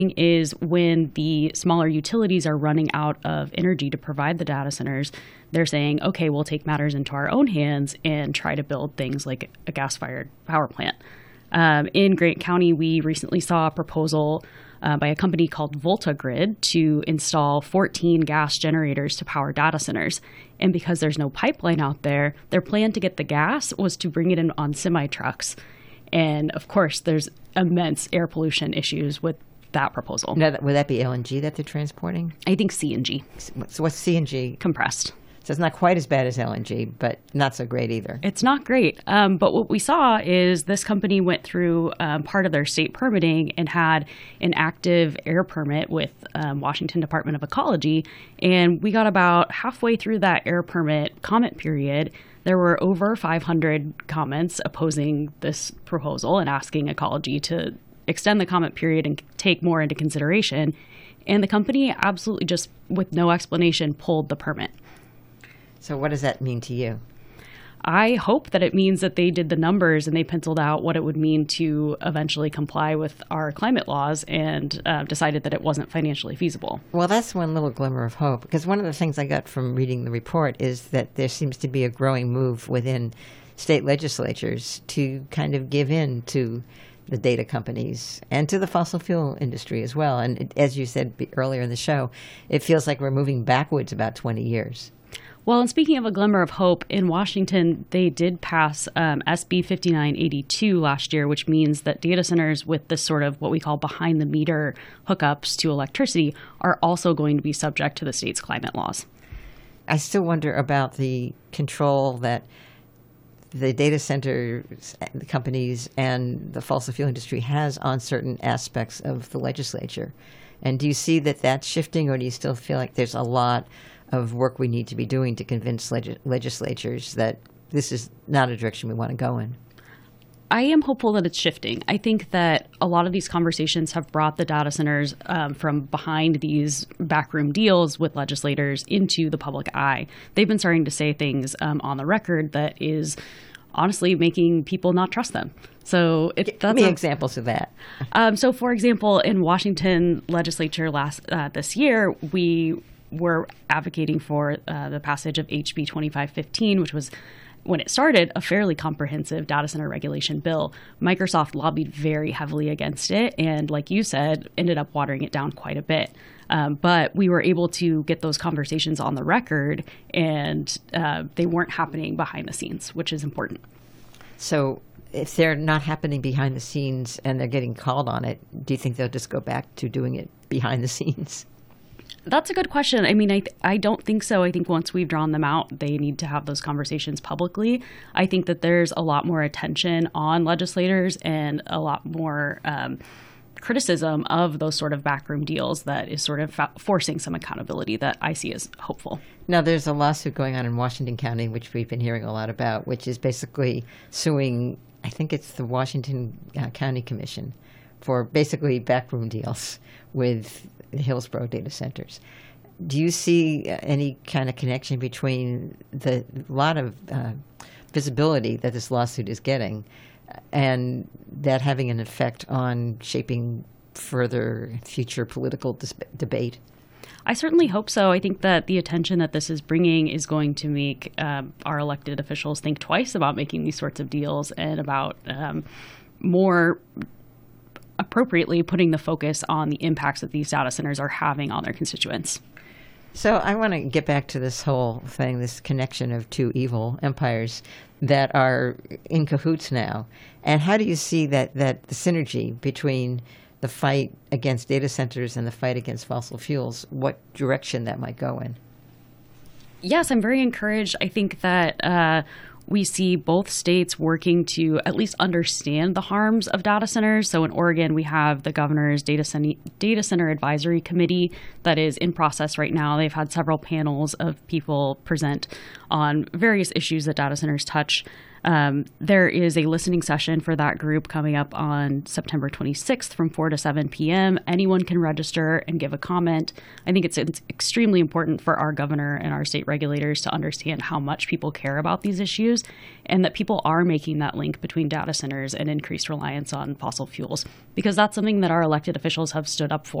is when the smaller utilities are running out of energy to provide the data centers, they're saying, okay, we'll take matters into our own hands and try to build things like a gas-fired power plant. In Grant County, we recently saw a proposal by a company called VoltaGrid to install 14 gas generators to power data centers. And because there's no pipeline out there, their plan to get the gas was to bring it in on semi-trucks. And of course, there's immense air pollution issues with that proposal. Now, would that be LNG that they're transporting? I think CNG. So what's CNG? Compressed. So it's not quite as bad as LNG, but not so great either. It's not great. But what we saw is this company went through part of their state permitting and had an active air permit with Washington Department of Ecology. And we got about halfway through that air permit comment period. There were over 500 comments opposing this proposal and asking Ecology to extend the comment period and take more into consideration. And the company absolutely just, with no explanation, pulled the permit. So what does that mean to you? I hope that it means that they did the numbers and they penciled out what it would mean to eventually comply with our climate laws and decided that it wasn't financially feasible. Well, that's one little glimmer of hope, because one of the things I got from reading the report is that there seems to be a growing move within state legislatures to kind of give in to the data companies and to the fossil fuel industry as well. And as you said earlier in the show, it feels like we're moving backwards about 20 years. Well, and speaking of a glimmer of hope, in Washington, they did pass SB 5982 last year, which means that data centers with this sort of what we call behind-the-meter hookups to electricity are also going to be subject to the state's climate laws. I still wonder about the control that the data center companies and the fossil fuel industry has on certain aspects of the legislature. And do you see that that's shifting, or do you still feel like there's a lot of work we need to be doing to convince legislatures that this is not a direction we want to go in? I am hopeful that it's shifting. I think that a lot of these conversations have brought the data centers from behind these backroom deals with legislators into the public eye. They've been starting to say things on the record that is honestly making people not trust them. So give me examples of that. So, for example, in Washington legislature this year, we were advocating for the passage of HB 2515, which was, when it started, a fairly comprehensive data center regulation bill. Microsoft lobbied very heavily against it and, like you said, ended up watering it down quite a bit. But we were able to get those conversations on the record, and they weren't happening behind the scenes, which is important. So if they're not happening behind the scenes and they're getting called on it, do you think they'll just go back to doing it behind the scenes? That's a good question. I mean, I don't think so. I think once we've drawn them out, they need to have those conversations publicly. I think that there's a lot more attention on legislators and a lot more criticism of those sort of backroom deals that is sort of forcing some accountability that I see as hopeful. Now, there's a lawsuit going on in Washington County, which we've been hearing a lot about, which is basically suing, I think it's the Washington County Commission, for basically backroom deals with the Hillsborough data centers. Do you see any kind of connection between the lot of visibility that this lawsuit is getting and that having an effect on shaping further future political debate? I certainly hope so. I think that the attention that this is bringing is going to make our elected officials think twice about making these sorts of deals and about more appropriately putting the focus on the impacts that these data centers are having on their constituents. So I want to get back to this whole thing, this connection of two evil empires that are in cahoots now. And how do you see that the synergy between the fight against data centers and the fight against fossil fuels, what direction that might go in? Yes, I'm very encouraged. I think that we see both states working to at least understand the harms of data centers. So in Oregon, we have the governor's data center advisory committee that is in process right now. They've had several panels of people present on various issues that data centers touch. There is a listening session for that group coming up on September 26th from 4 to 7 p.m. Anyone can register and give a comment. I think it's extremely important for our governor and our state regulators to understand how much people care about these issues and that people are making that link between data centers and increased reliance on fossil fuels, because that's something that our elected officials have stood up for